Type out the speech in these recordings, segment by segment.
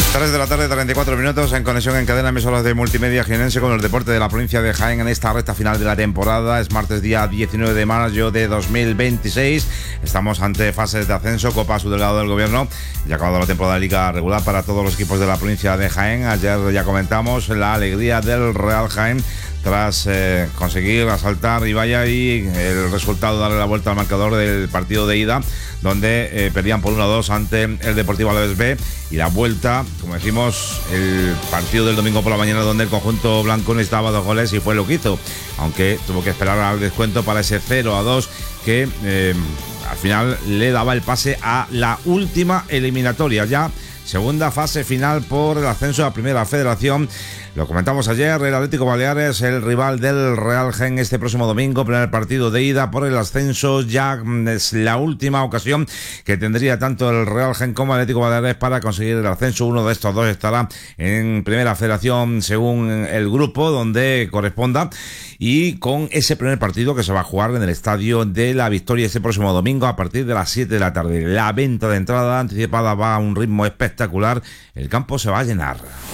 3 de la tarde, 34 minutos, en conexión en cadena emisoras de Multimedia Jienense con el deporte de la provincia de Jaén en esta recta final de la temporada. Es martes día 19 de mayo de 2026. Estamos ante fases de ascenso, Copa Subdelegado del Gobierno. Ya ha acabado la temporada de Liga regular para todos los equipos de la provincia de Jaén. Ayer ya comentamos la alegría del Real Jaén tras conseguir asaltar Ibaya y el resultado darle la vuelta al marcador del partido de ida, donde perdían por 1-2 ante el Deportivo Alavés B, y la vuelta, como decimos, el partido del domingo por la mañana, donde el conjunto blanco necesitaba 2 goles y fue lo que hizo, aunque tuvo que esperar al descuento para ese 0-2 que al final le daba el pase a la última eliminatoria, ya segunda fase final por el ascenso a Primera Federación. Lo comentamos ayer, el Atlético Baleares, el rival del Real Jaén este próximo domingo, primer partido de ida por el ascenso. Ya es la última ocasión que tendría tanto el Real Jaén como el Atlético Baleares para conseguir el ascenso. Uno de estos dos estará en Primera Federación según el grupo donde corresponda, y con ese primer partido que se va a jugar en el Estadio de la Victoria este próximo domingo a partir de las 7 de la tarde. La venta de entrada anticipada va a un ritmo espectacular. El campo se va a llenar.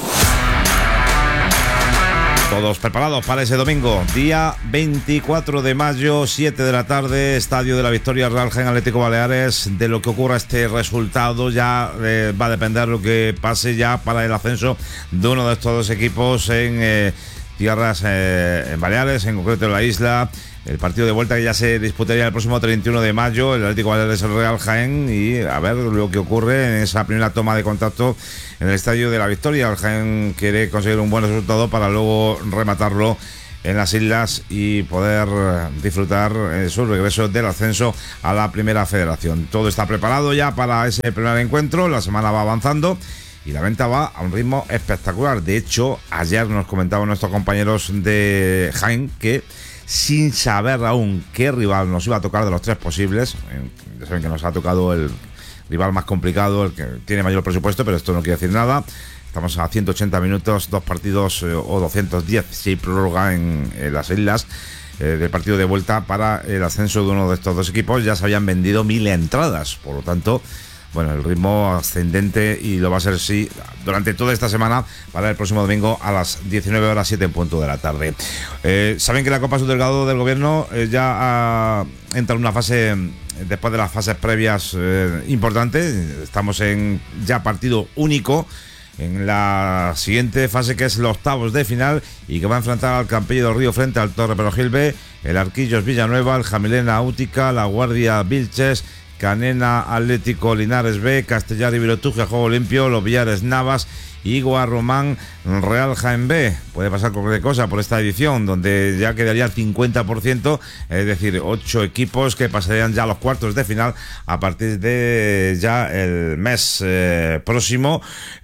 Todos preparados para ese domingo, día 24 de mayo, 7 de la tarde, Estadio de la Victoria, Real Jaén Atlético Baleares. De lo que ocurra este resultado ya va a depender lo que pase ya para el ascenso de uno de estos dos equipos en tierras en Baleares, en concreto en la isla. El partido de vuelta que ya se disputaría el próximo 31 de mayo, el Atlético Baleares el Real Jaén, y a ver lo que ocurre en esa primera toma de contacto en el Estadio de la Victoria. El Jaén quiere conseguir un buen resultado para luego rematarlo en las islas y poder disfrutar su regreso del ascenso a la Primera Federación. Todo está preparado ya para ese primer encuentro, la semana va avanzando y la venta va a un ritmo espectacular. De hecho, ayer nos comentaban nuestros compañeros de Jaén que, sin saber aún qué rival nos iba a tocar de los 3 posibles, ya saben que nos ha tocado el rival más complicado, el que tiene mayor presupuesto, pero esto no quiere decir nada. Estamos a 180 minutos, 2 partidos o 210 si hay prórroga en las islas del partido de vuelta para el ascenso de uno de estos dos equipos. Ya se habían vendido 1000 entradas, por lo tanto, bueno, el ritmo ascendente, y lo va a ser sí durante toda esta semana para el próximo domingo a las 19 horas 7 en punto de la tarde. Saben que la Copa Subdelegado del Gobierno ya entra en una fase, después de las fases previas importantes. Estamos en ya partido único en la siguiente fase, que es los octavos de final, y que va a enfrentar al Campello del Río frente al Torre Perogil B, el Arquillos Villanueva, el Jamilena Útica, la Guardia Vilches, Canena Atlético Linares B, Castellar y Virotuje Juego Limpio, Los Villares Navas, Igua Román Real Jaén B. Puede pasar cualquier cosa por esta edición, donde ya quedaría el 50%, es decir, 8 equipos que pasarían ya a los cuartos de final a partir de ya el mes próximo,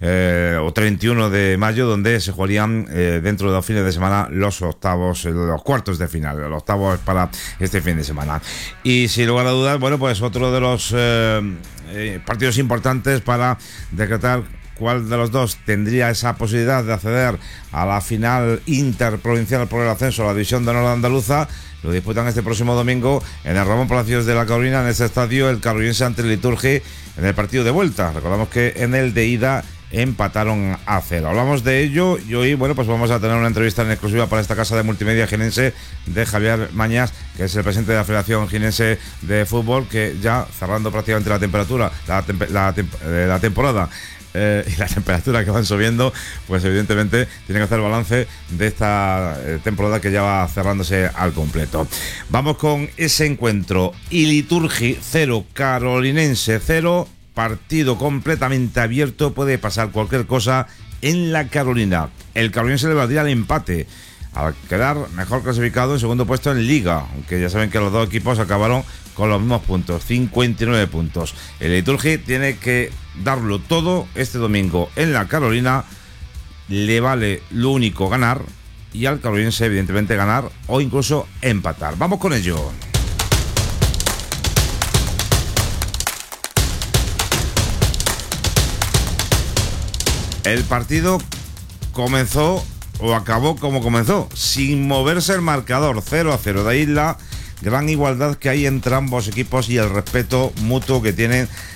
o 31 de mayo, donde se jugarían dentro de 2 fines de semana los octavos, los cuartos de final. El octavo es para este fin de semana. Y sin lugar a dudas, bueno, pues otro de los partidos importantes para decretar cuál de los dos tendría esa posibilidad de acceder a la final interprovincial por el ascenso a la División de Honor Andaluza. Lo disputan este próximo domingo en el Ramón Palacios de la Carolina, en este estadio, el Carollense ante el Liturgi en el partido de vuelta. Recordamos que en el de ida empataron a 0. Hablamos de ello y hoy, bueno, pues vamos a tener una entrevista en exclusiva para esta casa de Multimedia Jienense de Javier Mañas, que es el presidente de la Federación Jienense de Fútbol, que ya cerrando prácticamente la temporada y la temperatura que van subiendo, pues evidentemente tiene que hacer balance de esta temporada que ya va cerrándose al completo. Vamos con ese encuentro. Iliturgi 0, Carolinense 0, partido completamente abierto, puede pasar cualquier cosa en la Carolina. El Carolinense le valdría el empate al quedar mejor clasificado en segundo puesto en Liga, aunque ya saben que los dos equipos acabaron con los mismos puntos, 59 puntos. El Liturgi tiene que darlo todo este domingo en la Carolina. Le vale lo único ganar, y al Carolinense evidentemente ganar o incluso empatar. Vamos con ello. El partido comenzó o acabó como comenzó, sin moverse el marcador, 0-0. De ahí la gran igualdad que hay entre ambos equipos y el respeto mutuo que tienen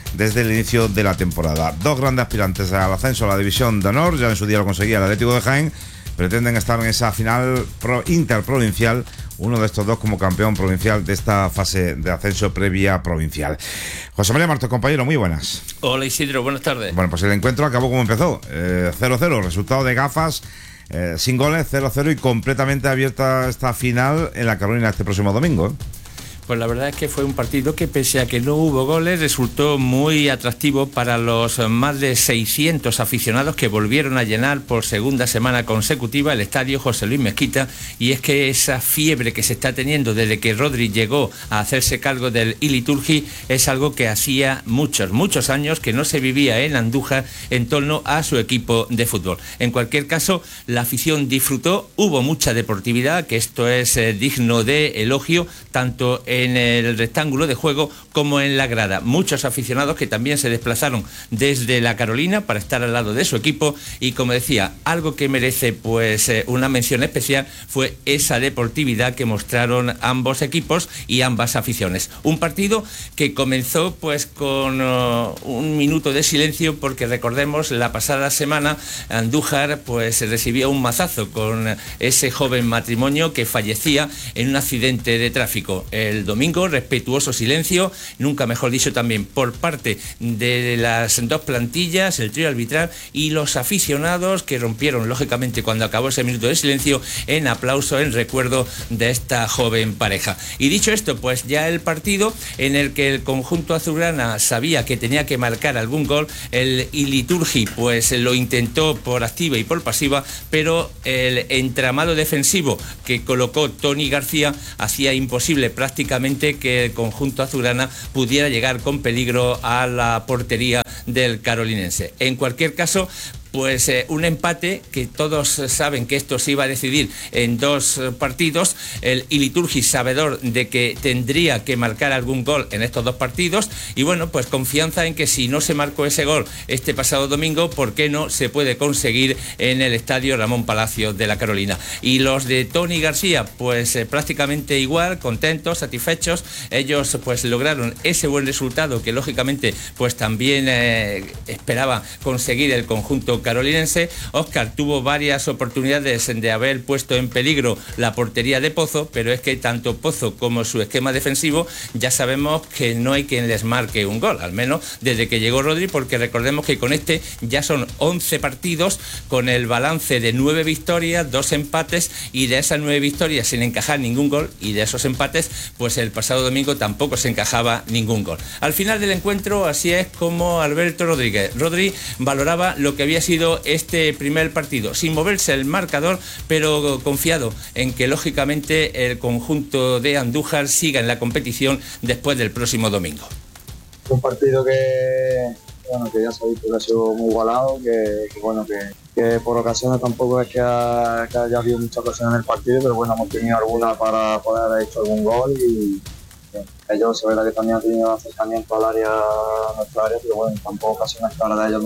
desde el inicio de la temporada. Dos grandes aspirantes al ascenso a la división de honor, ya en su día lo conseguía el Atlético de Jaén, pretenden estar en esa final interprovincial, uno de estos dos como campeón provincial de esta fase de ascenso previa provincial. José María Martos, compañero, muy buenas. Hola Isidro, buenas tardes. Bueno, pues el encuentro acabó como empezó, 0-0, resultado de gafas, sin goles, 0-0 y completamente abierta esta final en la Carolina este próximo domingo. Pues la verdad es que fue un partido que, pese a que no hubo goles, resultó muy atractivo para los más de 600 aficionados que volvieron a llenar por segunda semana consecutiva el estadio José Luis Mezquita. Y es que esa fiebre que se está teniendo desde que Rodri llegó a hacerse cargo del Iliturgi es algo que hacía muchos años que no se vivía en Andújar en torno a su equipo de fútbol. En cualquier caso, la afición disfrutó, hubo mucha deportividad, que esto es digno de elogio, tanto en el rectángulo de juego como en la grada. Muchos aficionados que también se desplazaron desde la Carolina para estar al lado de su equipo y, como decía, algo que merece pues una mención especial fue esa deportividad que mostraron ambos equipos y ambas aficiones. Un partido que comenzó pues con un minuto de silencio, porque recordemos la pasada semana Andújar pues recibió un mazazo con ese joven matrimonio que fallecía en un accidente de tráfico. El domingo, respetuoso silencio, nunca mejor dicho también, por parte de las dos plantillas, el trío arbitral y los aficionados, que rompieron lógicamente cuando acabó ese minuto de silencio en aplauso en recuerdo de esta joven pareja. Y dicho esto, pues ya el partido en el que el conjunto azulgrana sabía que tenía que marcar algún gol, el Iliturgi pues lo intentó por activa y por pasiva, pero el entramado defensivo que colocó Tony García hacía imposible prácticamente que el conjunto azulgrana pudiera llegar con peligro a la portería del carolinense. En cualquier caso, pues un empate que todos saben que esto se iba a decidir en dos partidos. El Iliturgi, sabedor de que tendría que marcar algún gol en estos dos partidos, y bueno, pues confianza en que si no se marcó ese gol este pasado domingo, ¿por qué no se puede conseguir en el estadio Ramón Palacio de la Carolina? Y los de Tony García, pues prácticamente igual, contentos, satisfechos. Ellos pues lograron ese buen resultado que lógicamente pues también esperaba conseguir el conjunto carolinense. Óscar tuvo varias oportunidades de haber puesto en peligro la portería de Pozo, pero es que tanto Pozo como su esquema defensivo ya sabemos que no hay quien les marque un gol, al menos desde que llegó Rodri, porque recordemos que con este ya son 11 partidos con el balance de 9 victorias, 2 empates, y de esas 9 victorias sin encajar ningún gol, y de esos empates pues el pasado domingo tampoco se encajaba ningún gol. Al final del encuentro, así es como Alberto Rodri valoraba lo que había sido este primer partido, sin moverse el marcador, pero confiado en que lógicamente el conjunto de Andújar siga en la competición después del próximo domingo. Un partido que ya se ha visto que ha sido muy igualado, que por ocasiones tampoco es que haya habido muchas ocasiones en el partido, pero bueno, hemos tenido alguna para poder haber hecho algún gol, y ellos se verá que también han tenido acercamiento al área, a nuestra área, pero bueno, tampoco ocasiones claras de ellos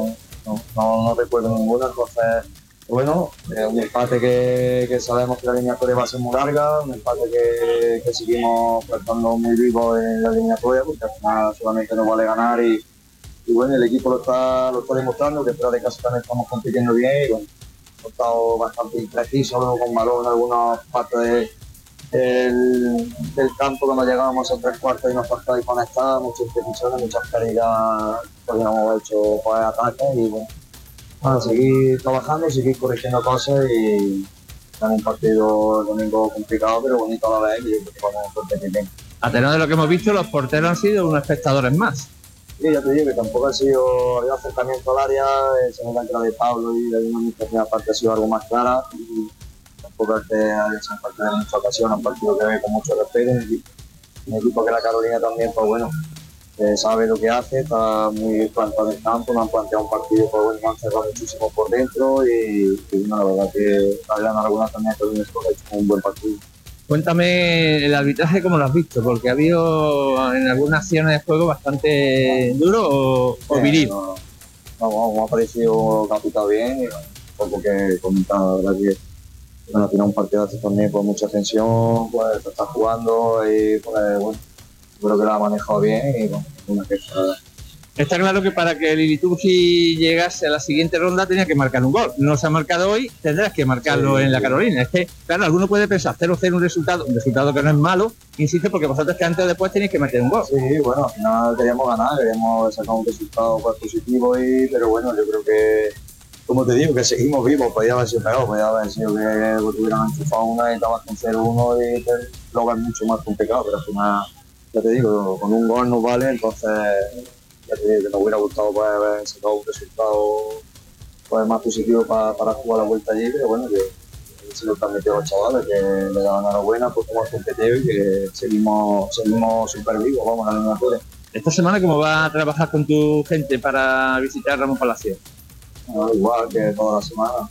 no recuerdo ninguna. Entonces, bueno, un empate que sabemos que la eliminatoria va a ser muy larga, un empate que seguimos estando muy vivos en la eliminatoria, porque al final solamente nos vale ganar, y bueno, el equipo lo está demostrando, que fuera de casa también estamos compitiendo bien, y bueno, hemos estado bastante imprecisos con balón en algunas partes del campo, cuando llegábamos a 3/4 y nos faltaba y conectar, muchas imprecisiones, muchas pérdidas, podríamos haber hecho ataques, y bueno, seguir trabajando, seguir corrigiendo cosas, y en un partido domingo complicado pero bonito a la vez, y yo creo que vamos a competir bien. A tenor de lo que hemos visto, los porteros han sido unos espectadores más. Sí, ya te digo que tampoco había acercamiento al área, se nota que la de Pablo y la primera parte ha sido algo más clara, y tampoco es que haya sido un partido en muchas ocasiones, un partido que ve con mucho respeto, un equipo que la Carolina también, pues bueno, sabe lo que hace, está muy plantado en el campo, nos han planteado un partido, pues bueno, nos han cerrado muchísimo por dentro, y bueno, la verdad que la algunas también ha hecho un buen partido. Cuéntame el arbitraje, ¿cómo lo has visto? Porque ha habido en algunas acciones de juego bastante duro o viril. Me ha parecido capitado bien, y poco que comentar, la verdad que al final un partido de este torneo con mucha tensión, pues está jugando, y pues bueno, creo que lo ha manejado bien, y bueno, una queja. Está claro que para que el Iliturgi llegase a la siguiente ronda tenía que marcar un gol. No se ha marcado hoy, tendrás que marcarlo en la Carolina. Es que, claro, alguno puede pensar 0-0 un resultado que no es malo, insisto, porque vosotros que antes o después tenéis que meter un gol. Sí, bueno, al final queríamos ganar, queríamos sacar un resultado pues, positivo, pero bueno, yo creo que, como te digo, que seguimos vivos, podía haber sido peor, podía haber sido que tuvieran enchufado una y estabas con 0-1 y luego es mucho más complicado, pero al final, ya te digo, con un gol nos vale, entonces... Ya te digo que nos hubiera gustado pues, haber sacado un resultado pues, más positivo para jugar la vuelta allí, pero bueno, que se lo transmitió a los chavales, que le daban enhorabuena por cómo ha competido y que seguimos súper vivos, vamos a la eliminatoria. ¿Esta semana cómo vas a trabajar con tu gente para visitar Ramón Palacio? Bueno, igual que toda la semana.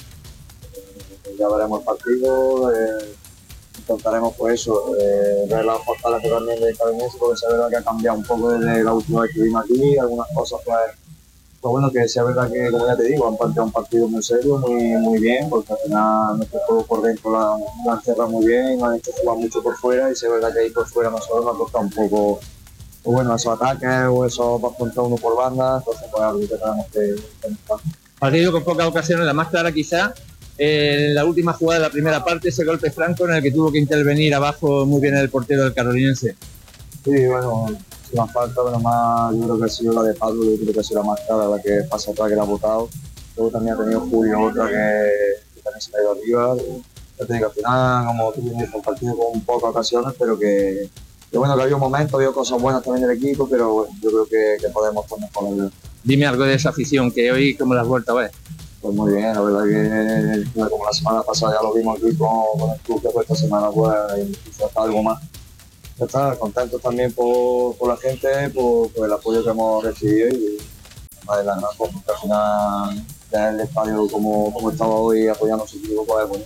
Ya veremos el partido, intentaremos pues eso, ver las fortalezas también de Carolina, porque es verdad que ha cambiado un poco desde la última vez que vimos aquí, algunas cosas pues bueno, que sea verdad que, como ya te digo, han planteado un partido muy serio, muy bien, porque al final nuestro juego por dentro lo han cerrado muy bien, nos han hecho jugar mucho por fuera, y es verdad que ahí por fuera nosotros nos ha costado un poco, pues bueno, esos ataques o esos 2 contra 1 por banda, entonces pues algo que tenemos que pensar. Partido con pocas ocasiones, la más clara quizá, en la última jugada de la primera parte, ese golpe franco en el que tuvo que intervenir abajo muy bien el portero del carolinense. Sí, bueno, la falta, pero más, yo creo que ha sido la de Pablo, yo creo que ha sido la más clara, la que pasa atrás, que la ha botado. Luego también ha tenido Julio otra que también se ha ido arriba. Ya te digo, al final, como tú bien dices, un partido con pocas ocasiones, pero que bueno, que había un momento, había cosas buenas también del equipo, pero bueno, yo creo que podemos poner por la vida. Dime algo de esa afición, que hoy como la has vuelto a ver. Pues muy bien, la verdad que como la semana pasada ya lo vimos aquí con el club, pues esta semana pues incluso hasta algo más. Ya está, contentos también por la gente, por el apoyo que hemos recibido y más de la gran, porque al final ya el estadio como estaba hoy apoyando a su equipo, pues es bonito.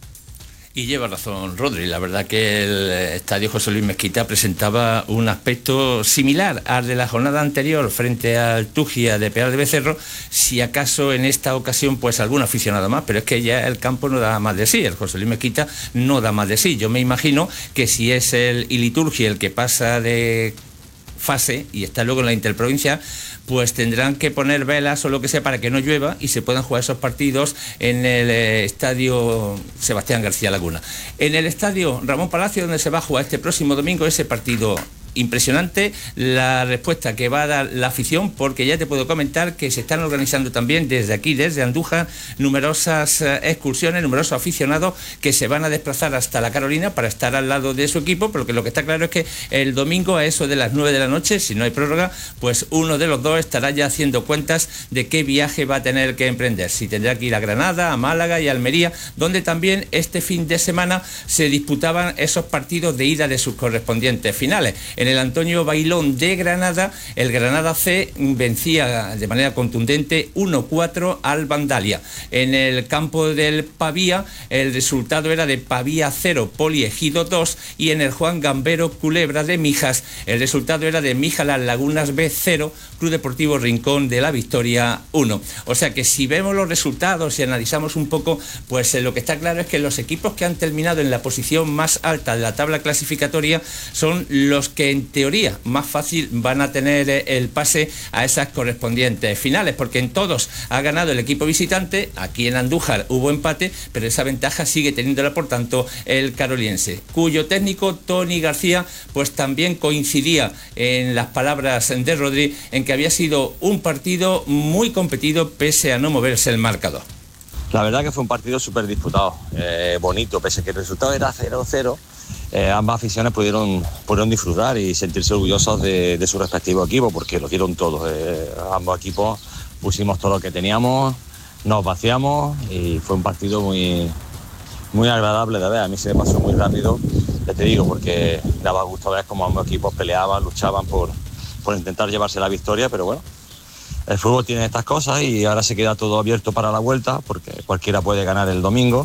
Y lleva razón Rodri, la verdad que el estadio José Luis Mezquita presentaba un aspecto similar al de la jornada anterior frente al Tugia de Peral de Becerro, si acaso en esta ocasión pues algún aficionado más, pero es que ya el campo no da más de sí, el José Luis Mezquita no da más de sí. Yo me imagino que si es el Iliturgi el que pasa de fase y está luego en la interprovincia, pues tendrán que poner velas o lo que sea para que no llueva y se puedan jugar esos partidos en el estadio Sebastián García Laguna. En el estadio Ramón Palacio, donde se va a jugar este próximo domingo ese partido. Impresionante la respuesta que va a dar la afición, porque ya te puedo comentar que se están organizando también desde aquí, desde Andújar, numerosas excursiones, numerosos aficionados que se van a desplazar hasta la Carolina para estar al lado de su equipo, porque lo que está claro es que el domingo a eso de las 9 de la noche, si no hay prórroga, pues uno de los dos estará ya haciendo cuentas de qué viaje va a tener que emprender, si tendrá que ir a Granada, a Málaga y a Almería, donde también este fin de semana se disputaban esos partidos de ida de sus correspondientes finales. En el Antonio Bailón de Granada, el Granada C vencía de manera contundente 1-4 al Vandalia. En el campo del Pavía, el resultado era de Pavía 0, Poliegido 2, y en el Juan Gambero Culebra de Mijas, el resultado era de Mijas Las Lagunas B 0, Club Deportivo Rincón de la Victoria 1. O sea que si vemos los resultados y analizamos un poco, pues lo que está claro es que los equipos que han terminado en la posición más alta de la tabla clasificatoria son los que en teoría más fácil van a tener el pase a esas correspondientes finales, porque en todos ha ganado el equipo visitante. Aquí en Andújar hubo empate, pero esa ventaja sigue teniéndola por tanto el caroliense, cuyo técnico Tony García pues también coincidía en las palabras de Rodri en que había sido un partido muy competido pese a no moverse el marcador. La verdad que fue un partido súper disputado, bonito, pese a que el resultado era 0-0. Ambas aficiones pudieron disfrutar y sentirse orgullosos de su respectivo equipo, porque lo dieron todo. Ambos equipos pusimos todo lo que teníamos, nos vaciamos y fue un partido muy agradable de ver. A mí se me pasó muy rápido, ya te digo, porque daba gusto ver cómo ambos equipos peleaban, luchaban por intentar llevarse la victoria, pero bueno, el fútbol tiene estas cosas y ahora se queda todo abierto para la vuelta, porque cualquiera puede ganar el domingo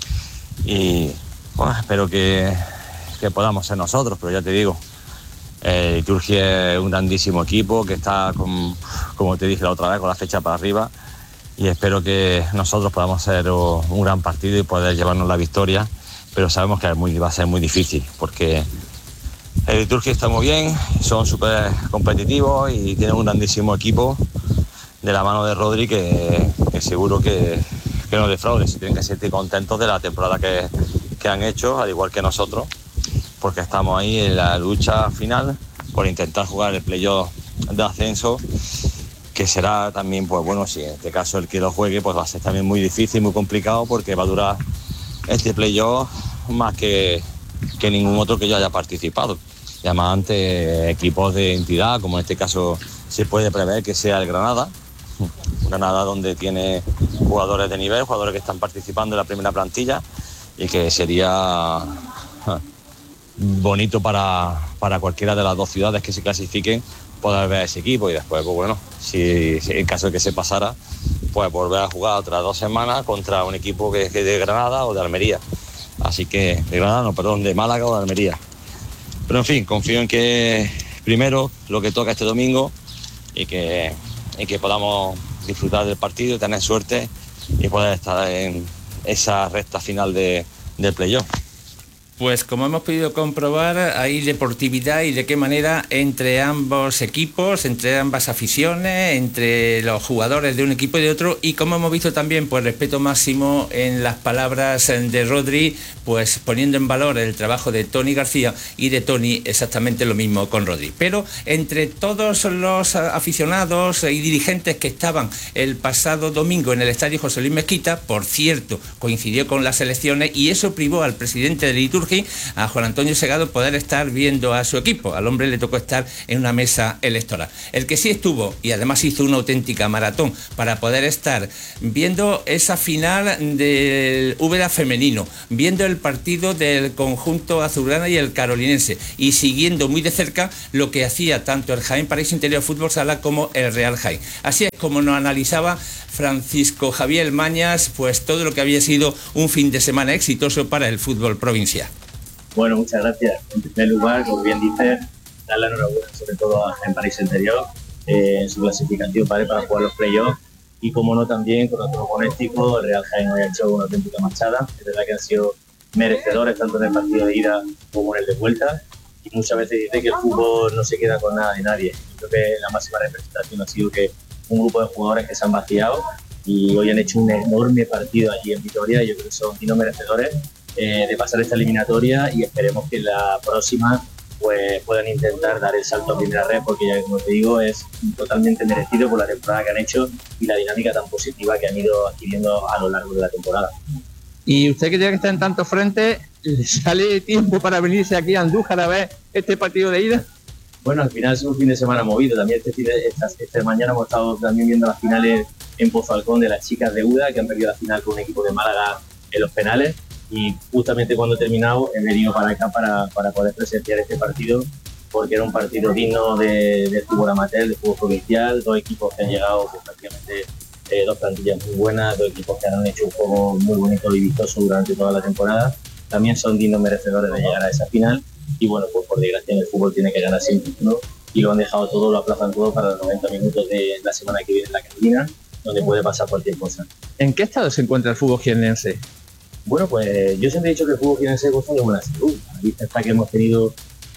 y bueno, espero que podamos ser nosotros, pero ya te digo, Iliturgi es un grandísimo equipo que está, como te dije la otra vez, con la fecha para arriba, y espero que nosotros podamos hacer un gran partido y poder llevarnos la victoria, pero sabemos que va a ser muy difícil, porque El Liturgia está muy bien, son súper competitivos y tienen un grandísimo equipo de la mano de Rodri que seguro que no defraude. Si tienen que sentir contentos de la temporada que han hecho, al igual que nosotros, porque estamos ahí en la lucha final por intentar jugar el playoff de ascenso, que será también, pues bueno, si en este caso el que lo juegue, pues va a ser también muy difícil, muy complicado, porque va a durar este playoff más que ningún otro que yo haya participado. Y además ante equipos de entidad, como en este caso se puede prever que sea el Granada. Granada, donde tiene jugadores de nivel, jugadores que están participando en la primera plantilla, y que sería bonito para cualquiera de las dos ciudades que se clasifiquen poder ver a ese equipo. Y después, pues bueno, si en caso de que se pasara, pues volver a jugar otras 2 semanas contra un equipo que es de Granada o de Almería. Así que, de Granada, no, perdón, de Málaga o de Almería. Pero en fin, confío en que primero lo que toca este domingo y que podamos disfrutar del partido, tener suerte y poder estar en esa recta final del playoff. Pues como hemos podido comprobar, hay deportividad y de qué manera entre ambos equipos, entre ambas aficiones, entre los jugadores de un equipo y de otro, y como hemos visto también, pues respeto máximo en las palabras de Rodri, pues poniendo en valor el trabajo de Toni García, y de Toni exactamente lo mismo con Rodri. Pero entre todos los aficionados y dirigentes que estaban el pasado domingo en el estadio José Luis Mezquita, por cierto, coincidió con las elecciones, y eso privó al presidente de Liturgia, a Juan Antonio Segado, poder estar viendo a su equipo. Al hombre le tocó estar en una mesa electoral. El que sí estuvo, y además hizo una auténtica maratón para poder estar viendo esa final del Úbeda femenino, viendo el partido del conjunto azulgrana y el carolinense, y siguiendo muy de cerca lo que hacía tanto el Jaén Paraíso Interior Fútbol Sala como el Real Jaén. Así es como nos analizaba Francisco Javier Mañas, pues todo lo que había sido un fin de semana exitoso para el fútbol provincial. Bueno, muchas gracias. En primer lugar, como bien dices, dar la enhorabuena sobre todo a Jaén Paraíso Interior en su clasificación para jugar los playoffs, y como no también con otro pronóstico, el Real Jaén hoy ha hecho una auténtica marchada. Es verdad que han sido merecedores tanto en el partido de ida como en el de vuelta, y muchas veces dice que el fútbol no se queda con nada de nadie. Yo creo que la máxima representación ha sido que un grupo de jugadores que se han vaciado y hoy han hecho un enorme partido allí en Vitoria, y yo creo que son dignos merecedores de pasar esta eliminatoria, y esperemos que la próxima pues puedan intentar dar el salto a primera red, porque ya como te digo es totalmente merecido por la temporada que han hecho y la dinámica tan positiva que han ido adquiriendo a lo largo de la temporada. Y usted que tiene que estar en tantos frentes, ¿le sale tiempo para venirse aquí a Andújar a ver este partido de ida? Bueno, al final es un fin de semana movido. También esta mañana hemos estado también viendo las finales en Pozo Alcón de las chicas de UDA, que han perdido la final con un equipo de Málaga en los penales. Y justamente cuando he terminado he venido para acá para poder presenciar este partido, porque era un partido digno de fútbol amateur, de fútbol provincial, 2 equipos que han llegado pues, prácticamente 2 plantillas muy buenas, 2 equipos que han hecho un juego muy bonito y vistoso durante toda la temporada. También son dignos merecedores de llegar a esa final, y bueno, pues por desgracia en el fútbol tiene que ganar siempre, ¿no? Y lo han dejado todo, lo aplazan todo para los 90 minutos de la semana que viene en la Carolina, donde puede pasar cualquier cosa. ¿En qué estado se encuentra el fútbol jiennense? Bueno, pues yo siempre he dicho que el fútbol jiennense goza de buena salud. A la vista está que hemos tenido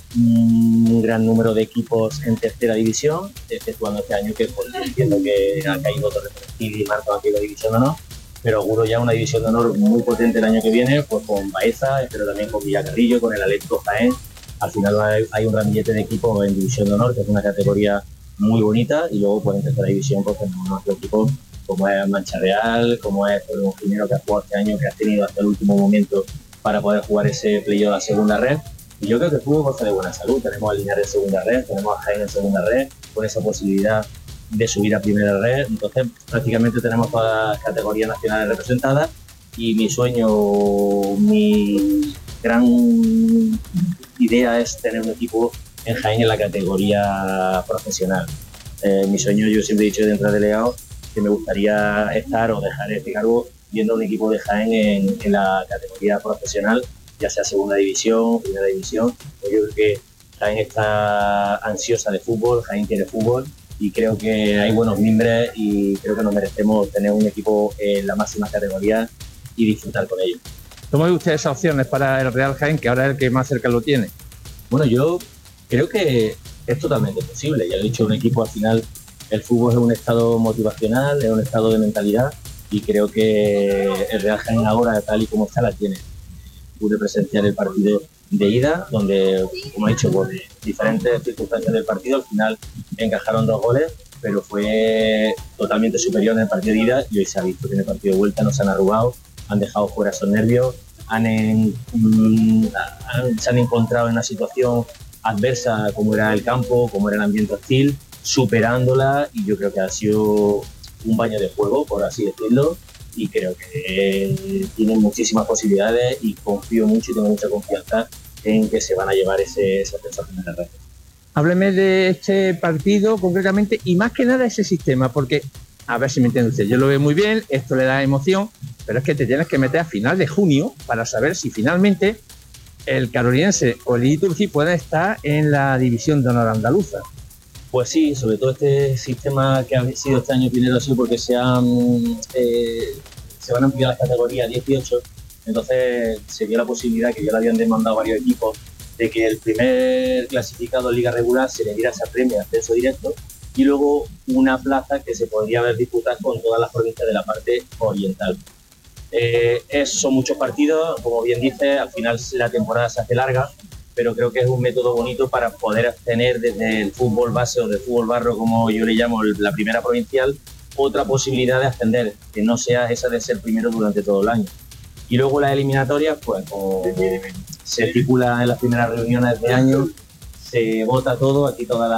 un gran número de equipos en tercera división, exceptuando este año que pues, entiendo que ha caído Torre Perejil y Marco aquí la división de honor, pero auguro ya una división de honor muy potente el año que viene, pues con Baeza, pero también con Villacarrillo, con el Atlético Jaén. Al final hay un ramillete de equipos en división de honor, que es una categoría muy bonita, y luego pues en tercera división pues tenemos nuestro equipo como es Mancha Real, como es un Jimeno, que ha jugado este año, que ha tenido hasta el último momento para poder jugar ese playoff a la segunda red. Y yo creo que el fútbol goza de buena salud. Tenemos a Linares en segunda red, tenemos a Jaén en segunda red, con esa posibilidad de subir a primera red. Entonces prácticamente tenemos todas las categorías nacionales representadas, y mi sueño, mi gran idea es tener un equipo en Jaén en la categoría profesional. Mi sueño, yo siempre he dicho dentro de delegado, que me gustaría estar o dejar este cargo viendo un equipo de Jaén en la categoría profesional, ya sea segunda división, primera división. Pues yo creo que Jaén está ansiosa de fútbol, Jaén quiere fútbol, y creo que hay buenos mimbres, y creo que nos merecemos tener un equipo en la máxima categoría y disfrutar con ellos. ¿Cómo ve usted esas opciones para el Real Jaén, que ahora es el que más cerca lo tiene? Bueno, yo Creo que es totalmente posible. Ya he dicho, un equipo al final, el fútbol es un estado motivacional, es un estado de mentalidad, y creo que el Real Jaén ahora, tal y como está, la tiene. Pude presenciar el partido de ida, donde, como he dicho, por diferentes circunstancias del partido, al final encajaron 2 goles, pero fue totalmente superior en el partido de ida, y hoy se ha visto que en el partido de vuelta no se han arrugado, han dejado fuera esos nervios, se han encontrado en una situación adversa, como era el campo, como era el ambiente hostil, superándola, y yo creo que ha sido un baño de fuego, por así decirlo, y creo que tienen muchísimas posibilidades, y confío mucho y tengo mucha confianza en que se van a llevar ese ascenso a primera red. Hábleme de este partido concretamente y más que nada ese sistema, porque, a ver si me entiende usted, yo lo veo muy bien, esto le da emoción, pero es que te tienes que meter a final de junio para saber si finalmente el carolinense o el Iliturgi pueden estar en la división de honor andaluza. Pues sí, sobre todo este sistema que ha sido este año pionero, sí, porque se van a ampliar las categorías 18, entonces se dio la posibilidad, que ya le habían demandado varios equipos, de que el primer clasificado en liga regular se le diera ese premio de ascenso directo, y luego una plaza que se podría haber disputado con todas las provincias de la parte oriental. Son muchos partidos, como bien dice, al final la temporada se hace larga, pero creo que es un método bonito para poder tener desde el fútbol base o del fútbol barro, como yo le llamo la primera provincial, otra posibilidad de ascender, que no sea esa de ser primero durante todo el año. Y luego las eliminatorias, pues como se estipula en las primeras reuniones de año, se vota todo, aquí toda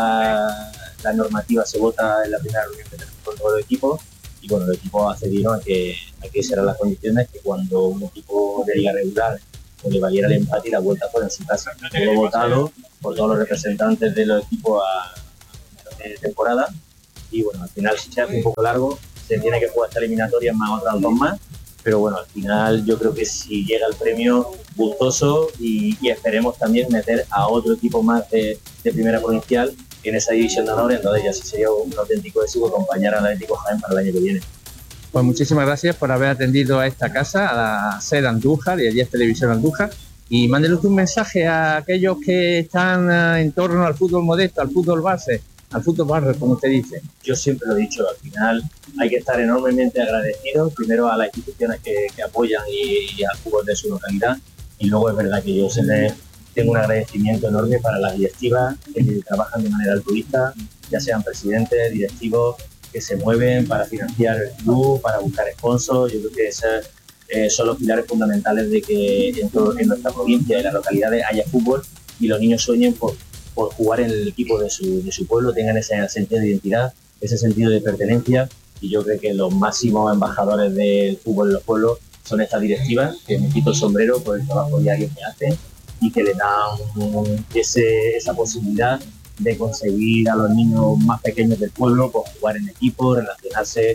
la normativa se vota en la primera reunión que tenemos con todos los equipos, y bueno, los equipos accedieron a que serán las condiciones, que cuando un equipo de liga regular o le valiera el empate y la vuelta fuera en su casa. Todo votado por todos los representantes de los equipos a temporada, y bueno, al final se hace un poco largo, se tiene que jugar esta eliminatoria más otras 2 más, pero bueno, al final yo creo que si llega el premio, gustoso, y esperemos también meter a otro equipo más de primera provincial en esa división de honor, entonces ya sí sería un auténtico éxito acompañar al Atlético Jaén para el año que viene. Pues muchísimas gracias por haber atendido a esta casa, a la SER Andújar y a 10 Televisión Andújar, y mándenle un mensaje a aquellos que están en torno al fútbol modesto, al fútbol base, al fútbol barrio, como usted dice. Yo siempre lo he dicho, al final hay que estar enormemente agradecidos, primero a las instituciones que apoyan y al fútbol de su localidad, y luego es verdad que yo tengo un agradecimiento enorme para las directivas que trabajan de manera altruista, ya sean presidentes, directivos, que se mueven para financiar el club, para buscar sponsors. Yo creo que esos son los pilares fundamentales de que en nuestra provincia y en las localidades haya fútbol, y los niños sueñen por jugar en el equipo de su pueblo, tengan ese sentido de identidad, ese sentido de pertenencia, y yo creo que los máximos embajadores del fútbol en los pueblos son estas directivas, que me quito el sombrero por el trabajo diario que hacen y que le dan esa posibilidad de conseguir a los niños más pequeños del pueblo pues, jugar en equipo, relacionarse,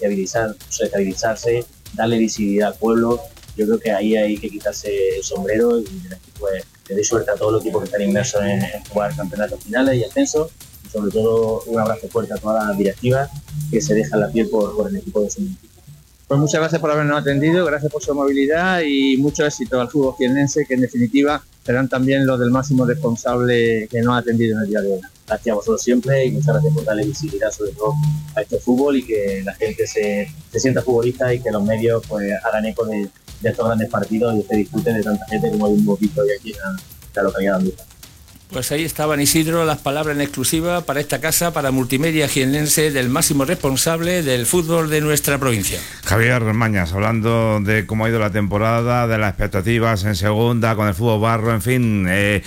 sociabilizarse, darle visibilidad al pueblo. Yo creo que ahí hay que quitarse el sombrero, y pues le doy suerte a todos los equipos que están inmersos en jugar campeonatos finales y ascensos, y sobre todo un abrazo fuerte a todas las directivas que se dejan la piel por el equipo de su municipio. Pues muchas gracias por habernos atendido, gracias por su amabilidad y mucho éxito al fútbol jiennense, que en definitiva serán también los del máximo responsable que nos ha atendido en el día de hoy. Gracias a vosotros siempre, y muchas gracias por darle visibilidad sobre todo a este fútbol, y que la gente se sienta futbolista, y que los medios pues hagan eco de estos grandes partidos y se disfruten de tanta gente como hemos visto hoy aquí en la localidad de Andújar. Pues ahí estaban, Isidro, las palabras en exclusiva para esta casa, para Multimedia Jiennense, del máximo responsable del fútbol de nuestra provincia. Javier Mañas, hablando de cómo ha ido la temporada, de las expectativas en segunda, con el fútbol barro, en fin,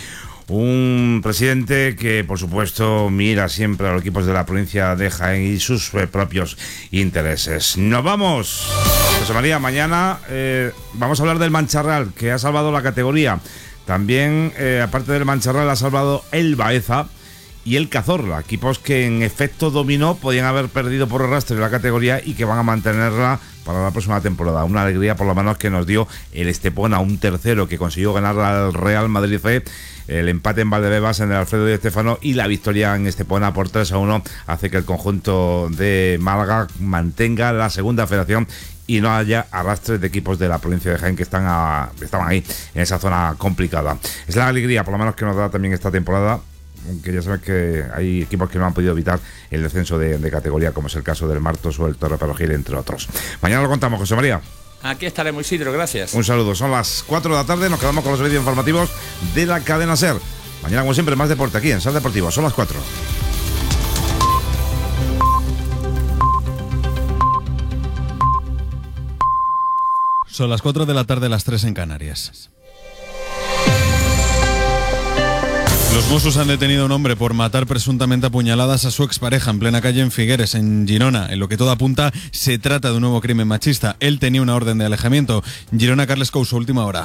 un presidente que, por supuesto, mira siempre a los equipos de la provincia de Jaén y sus propios intereses. ¡Nos vamos! José María, mañana vamos a hablar del Mancharral, que ha salvado la categoría. También, aparte del Mancharral, ha salvado el Baeza y el Cazorla, equipos que en efecto dominó podían haber perdido por arrastre la categoría y que van a mantenerla para la próxima temporada. Una alegría por lo menos que nos dio el Estepona, un tercero que consiguió ganar al Real Madrid C, el empate en Valdebebas en el Alfredo Di Stéfano, y la victoria en Estepona por 3-1 hace que el conjunto de Málaga mantenga la segunda federación y no haya arrastres de equipos de la provincia de Jaén que estaban ahí en esa zona complicada. Es la alegría por lo menos que nos da también esta temporada aunque ya sabes que hay equipos que no han podido evitar el descenso de categoría, como es el caso del Martos o el Torre Perogil, entre otros. Mañana lo contamos, José María. Aquí estaremos, Isidro, gracias. Un saludo, son las 4 de la tarde, nos quedamos con los servicios informativos de la cadena SER. Mañana, como siempre, más deporte aquí en SER Deportivo, son las 4. Son las 4 de la tarde, las 3 en Canarias. Los Mossos han detenido a un hombre por matar presuntamente a puñaladas a su expareja en plena calle en Figueres, en Girona. En lo que todo apunta, se trata de un nuevo crimen machista. Él tenía una orden de alejamiento. Girona, Carles Couso, última hora.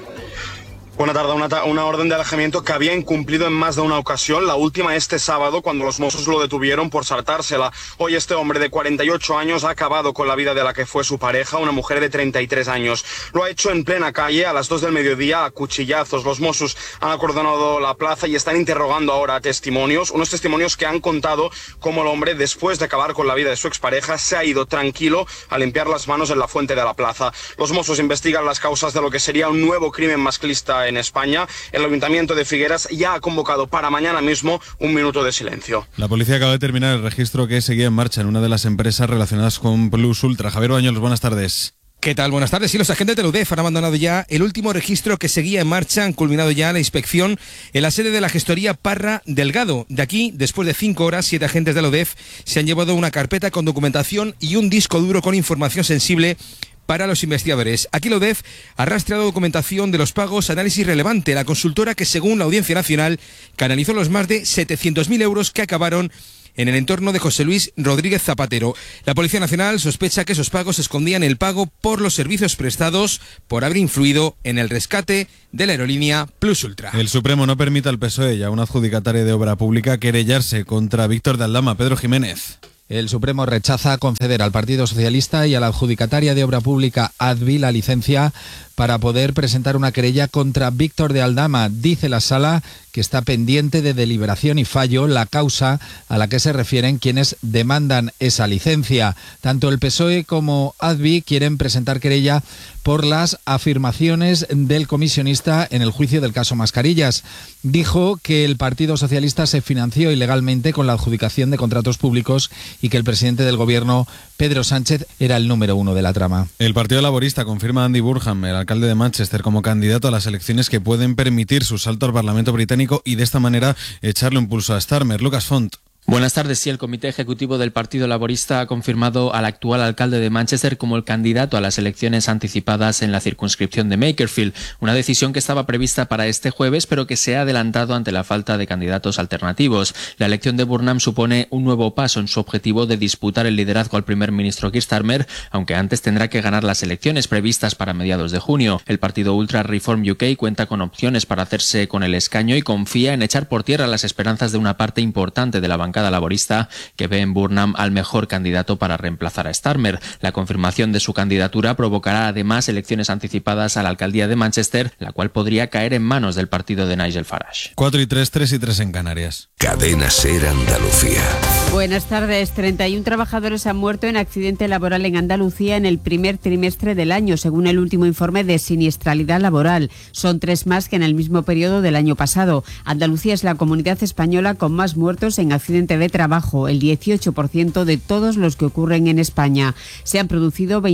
Buena tarde, una orden de alejamiento que había incumplido en más de una ocasión, la última este sábado cuando los Mossos lo detuvieron por saltársela. Hoy este hombre de 48 años ha acabado con la vida de la que fue su pareja, una mujer de 33 años. Lo ha hecho en plena calle a las 2 del mediodía a cuchillazos. Los Mossos han acordonado la plaza y están interrogando ahora a testimonios, unos testimonios que han contado cómo el hombre, después de acabar con la vida de su expareja, se ha ido tranquilo a limpiar las manos en la fuente de la plaza. Los Mossos investigan las causas de lo que sería un nuevo crimen masclista en España. El Ayuntamiento de Figueras ya ha convocado para mañana mismo un minuto de silencio. La policía acaba de terminar el registro que seguía en marcha en una de las empresas relacionadas con Plus Ultra. Javier Bañuelos, buenas tardes. ¿Qué tal? Buenas tardes. Sí, los agentes de la UDEF han abandonado ya el último registro que seguía en marcha. Han culminado ya la inspección en la sede de la gestoría Parra Delgado. De aquí, después de 5 horas, 7 agentes de la UDEF se han llevado una carpeta con documentación y un disco duro con información sensible para los investigadores. Aquí la UDEF ha rastreado documentación de los pagos Análisis Relevante, la consultora que, según la Audiencia Nacional, canalizó los más de 700.000 euros que acabaron en el entorno de José Luis Rodríguez Zapatero. La Policía Nacional sospecha que esos pagos escondían el pago por los servicios prestados por haber influido en el rescate de la aerolínea Plus Ultra. El Supremo no permite al PSOE y a una adjudicataria de obra pública querellarse contra Víctor de Aldama. Pedro Jiménez. El Supremo rechaza conceder al Partido Socialista y a la adjudicataria de obra pública ADVI la licencia para poder presentar una querella contra Víctor de Aldama. Dice la Sala que está pendiente de deliberación y fallo la causa a la que se refieren quienes demandan esa licencia. Tanto el PSOE como ADVI quieren presentar querella por las afirmaciones del comisionista en el juicio del caso Mascarillas. Dijo que el Partido Socialista se financió ilegalmente con la adjudicación de contratos públicos y que el presidente del gobierno, Pedro Sánchez, era el número 1 de la trama. El Partido Laborista confirma a Andy Burnham, el alcalde de Manchester, como candidato a las elecciones que pueden permitir su salto al Parlamento británico y de esta manera echarle un pulso a Starmer. Lucas Font. Buenas tardes. Sí, el Comité Ejecutivo del Partido Laborista ha confirmado al actual alcalde de Manchester como el candidato a las elecciones anticipadas en la circunscripción de Makerfield, una decisión que estaba prevista para este jueves, pero que se ha adelantado ante la falta de candidatos alternativos. La elección de Burnham supone un nuevo paso en su objetivo de disputar el liderazgo al primer ministro Keir Starmer, aunque antes tendrá que ganar las elecciones previstas para mediados de junio. El partido Ultra Reform UK cuenta con opciones para hacerse con el escaño y confía en echar por tierra las esperanzas de una parte importante de la bancada laborista que ve en Burnham al mejor candidato para reemplazar a Starmer. La confirmación de su candidatura provocará además elecciones anticipadas a la alcaldía de Manchester, la cual podría caer en manos del partido de Nigel Farage. 4 y 3, 3 y 3 en Canarias. Cadena SER Andalucía. Buenas tardes. 31 trabajadores han muerto en accidente laboral en Andalucía en el primer trimestre del año, según el último informe de siniestralidad laboral. Son 3 más que en el mismo periodo del año pasado. Andalucía es la comunidad española con más muertos en accidente de trabajo, el 18% de todos los que ocurren en España. Se han producido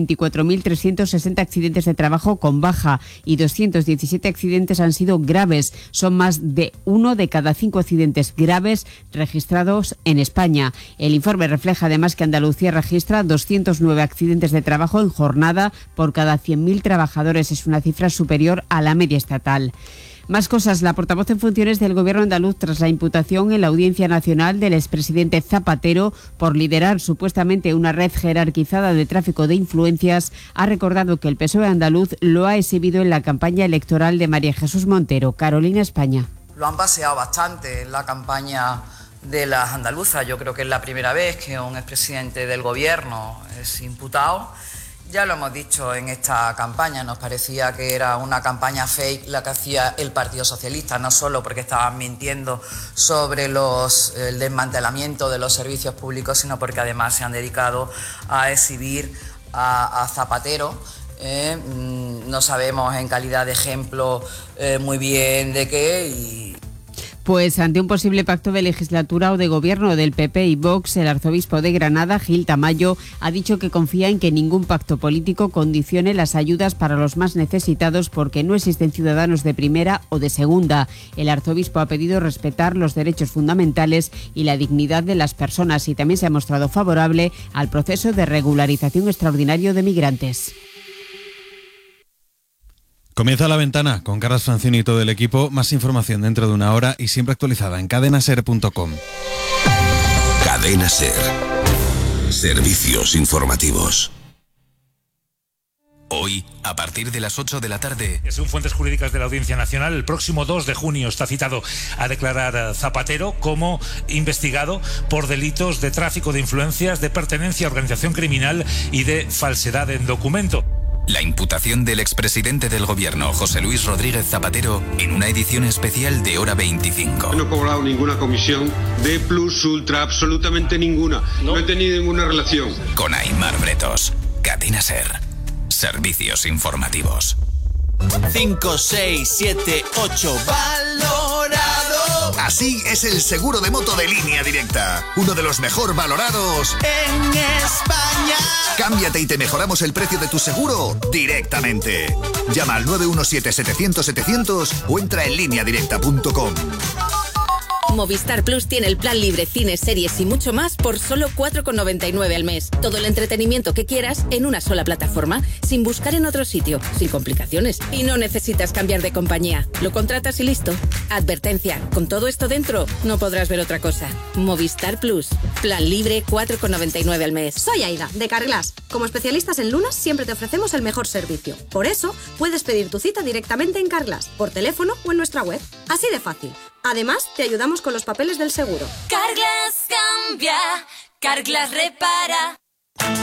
24.360 accidentes de trabajo con baja y 217 accidentes han sido graves. Son más de 1 de cada 5 accidentes graves registrados en España. El informe refleja además que Andalucía registra 209 accidentes de trabajo en jornada por cada 100.000 trabajadores. Es una cifra superior a la media estatal. Más cosas. La portavoz en funciones del Gobierno andaluz tras la imputación en la Audiencia Nacional del expresidente Zapatero por liderar supuestamente una red jerarquizada de tráfico de influencias ha recordado que el PSOE andaluz lo ha exhibido en la campaña electoral de María Jesús Montero. Carolina, España. Lo han paseado bastante en la campaña de las andaluzas. Yo creo que es la primera vez que un expresidente del Gobierno es imputado. Ya lo hemos dicho en esta campaña, nos parecía que era una campaña fake la que hacía el Partido Socialista, no solo porque estaban mintiendo sobre el desmantelamiento de los servicios públicos, sino porque además se han dedicado a exhibir a Zapatero. No sabemos en calidad de ejemplo muy bien de qué. Pues ante un posible pacto de legislatura o de gobierno del PP y Vox, el arzobispo de Granada, Gil Tamayo, ha dicho que confía en que ningún pacto político condicione las ayudas para los más necesitados porque no existen ciudadanos de primera o de segunda. El arzobispo ha pedido respetar los derechos fundamentales y la dignidad de las personas y también se ha mostrado favorable al proceso de regularización extraordinario de migrantes. Comienza La Ventana con Carlos Francini y todo el equipo. Más información dentro de una hora y siempre actualizada en cadenaser.com. Cadena Ser. Servicios informativos. Hoy, a partir de las 8 de la tarde... Según fuentes jurídicas de la Audiencia Nacional, el próximo 2 de junio está citado a declarar Zapatero como investigado por delitos de tráfico de influencias, de pertenencia a organización criminal y de falsedad en documento. La imputación del expresidente del gobierno, José Luis Rodríguez Zapatero, en una edición especial de Hora 25. No he cobrado ninguna comisión de plus ultra, absolutamente ninguna. No he tenido ninguna relación. Con Aimar Bretos. Cadena Ser. Servicios informativos. 5, 6, 7, 8. ¡Valorado! Así es el seguro de moto de Línea Directa. Uno de los mejor valorados en España. Cámbiate y te mejoramos el precio de tu seguro directamente. Llama al 917-700-700 o entra en lineadirecta.com. Movistar Plus tiene el plan libre, cines, series y mucho más por solo 4,99 al mes. Todo el entretenimiento que quieras en una sola plataforma, sin buscar en otro sitio, sin complicaciones. Y no necesitas cambiar de compañía. Lo contratas y listo. Advertencia, con todo esto dentro, no podrás ver otra cosa. Movistar Plus. Plan libre, 4,99 al mes. Soy Aida, de Carglass. Como especialistas en lunas, siempre te ofrecemos el mejor servicio. Por eso, puedes pedir tu cita directamente en Carglass, por teléfono o en nuestra web. Así de fácil. Además, te ayudamos con los papeles del seguro. Carglass cambia, Carglass repara.